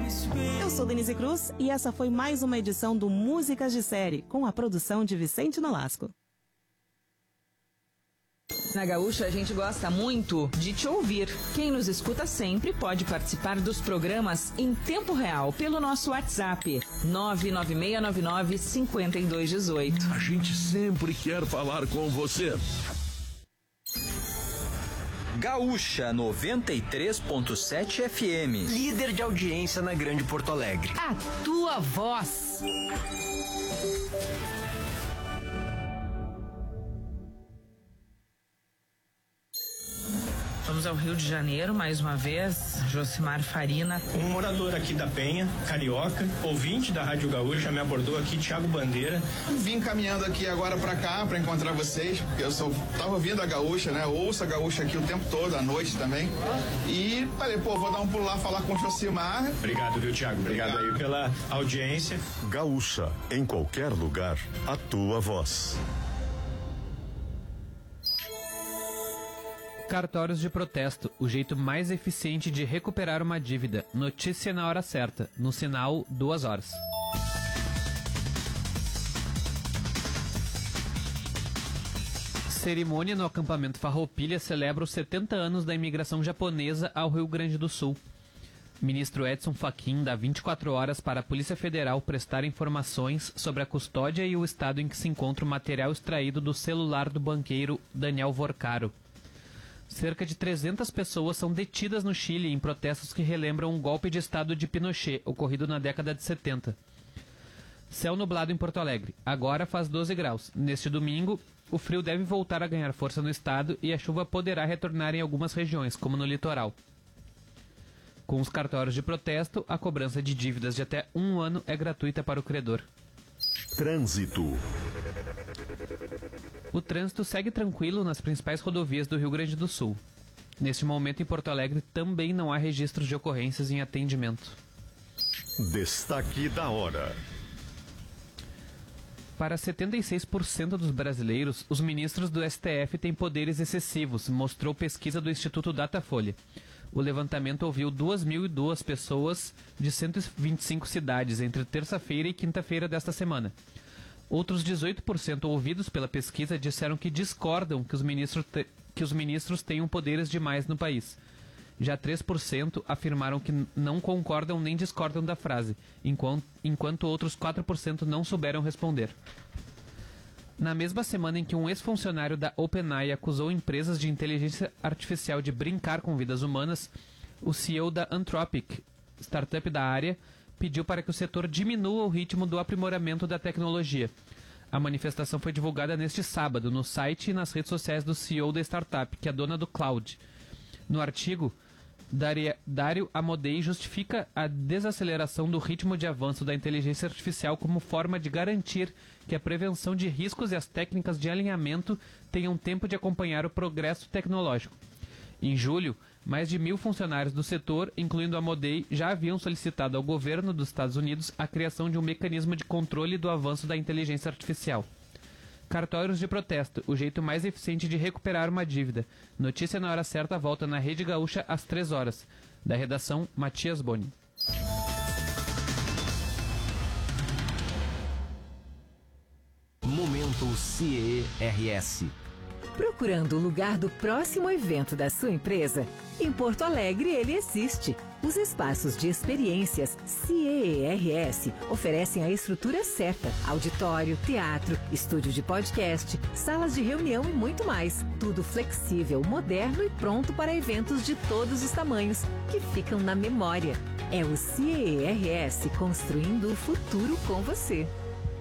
Eu sou Denise Cruz e essa foi mais uma edição do Músicas de Série, com a produção de Vicente Nolasco. Na Gaúcha a gente gosta muito de te ouvir. Quem nos escuta sempre pode participar dos programas em tempo real pelo nosso WhatsApp 996995218. A gente sempre quer falar com você. Gaúcha 93.7 FM. Líder de audiência na Grande Porto Alegre. A tua voz. Vamos ao Rio de Janeiro mais uma vez. Josimar Farina. Um morador aqui da Penha, carioca, ouvinte da Rádio Gaúcha, me abordou aqui, Thiago Bandeira. Vim caminhando aqui agora pra cá pra encontrar vocês, porque eu tava ouvindo a Gaúcha, né? Ouço a Gaúcha aqui o tempo todo, à noite também. E falei, vou dar um pulo lá falar com o Josimar. Obrigado, viu, Thiago? Obrigado aí pela audiência. Gaúcha, em qualquer lugar, a tua voz. Cartórios de protesto, o jeito mais eficiente de recuperar uma dívida. Notícia na hora certa, no sinal 2 horas. Cerimônia no acampamento Farroupilha celebra os 70 anos da imigração japonesa ao Rio Grande do Sul. Ministro Edson Fachin dá 24 horas para a Polícia Federal prestar informações sobre a custódia e o estado em que se encontra o material extraído do celular do banqueiro Daniel Vorcaro. Cerca de 300 pessoas são detidas no Chile em protestos que relembram um golpe de estado de Pinochet, ocorrido na década de 70. Céu nublado em Porto Alegre. Agora faz 12 graus. Neste domingo, o frio deve voltar a ganhar força no estado e a chuva poderá retornar em algumas regiões, como no litoral. Com os cartórios de protesto, a cobrança de dívidas de até 1 ano é gratuita para o credor. Trânsito. O trânsito segue tranquilo nas principais rodovias do Rio Grande do Sul. Neste momento, em Porto Alegre, também não há registros de ocorrências em atendimento. Destaque da hora. Para 76% dos brasileiros, os ministros do STF têm poderes excessivos, mostrou pesquisa do Instituto Datafolha. O levantamento ouviu 2.002 pessoas de 125 cidades entre terça-feira e quinta-feira desta semana. Outros 18% ouvidos pela pesquisa disseram que discordam que os ministros tenham poderes demais no país. Já 3% afirmaram que não concordam nem discordam da frase, enquanto outros 4% não souberam responder. Na mesma semana em que um ex-funcionário da OpenAI acusou empresas de inteligência artificial de brincar com vidas humanas, o CEO da Anthropic, startup da área, pediu para que o setor diminua o ritmo do aprimoramento da tecnologia. A manifestação foi divulgada neste sábado no site e nas redes sociais do CEO da startup, que é dona do cloud. No artigo, Dário Amodei justifica a desaceleração do ritmo de avanço da inteligência artificial como forma de garantir que a prevenção de riscos e as técnicas de alinhamento tenham tempo de acompanhar o progresso tecnológico. Em julho, mais de 1.000 funcionários do setor, incluindo a Amodei, já haviam solicitado ao governo dos Estados Unidos a criação de um mecanismo de controle do avanço da inteligência artificial. Cartórios de protesto, o jeito mais eficiente de recuperar uma dívida. Notícia na hora certa volta na Rede Gaúcha às 3 horas. Da redação, Matias Boni. Momento CERS. Procurando o lugar do próximo evento da sua empresa? Em Porto Alegre ele existe. Os espaços de experiências CERS oferecem a estrutura certa: auditório, teatro, estúdio de podcast, salas de reunião e muito mais. Tudo flexível, moderno e pronto para eventos de todos os tamanhos, que ficam na memória. É o CERS construindo o futuro com você.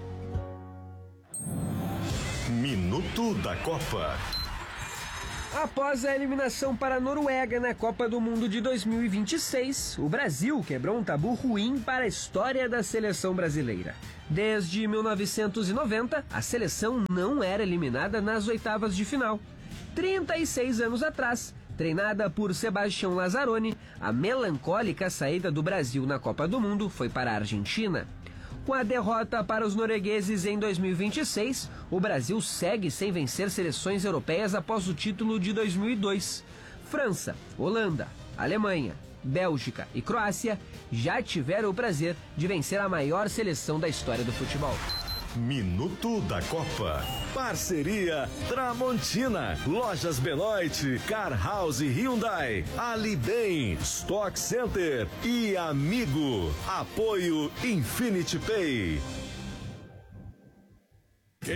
Minuto da Copa. Após a eliminação para a Noruega na Copa do Mundo de 2026, o Brasil quebrou um tabu ruim para a história da seleção brasileira. Desde 1990, a seleção não era eliminada nas oitavas de final. 36 anos atrás, treinada por Sebastião Lazzaroni, a melancólica saída do Brasil na Copa do Mundo foi para a Argentina. Com a derrota para os noruegueses em 2026, o Brasil segue sem vencer seleções europeias após o título de 2002. França, Holanda, Alemanha, Bélgica e Croácia já tiveram o prazer de vencer a maior seleção da história do futebol. Minuto da Copa. Parceria Tramontina, Lojas Benoit, Car House Hyundai, Alibem, Stock Center e Amigo. Apoio Infinity Pay.